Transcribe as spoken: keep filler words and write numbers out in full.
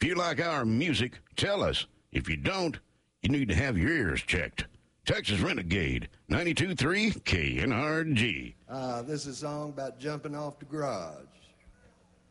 If you like our music, tell us. If you don't, you need to have your ears checked. Texas Renegade, ninety-two point three K N R G. Uh, this is a song about jumping off the garage.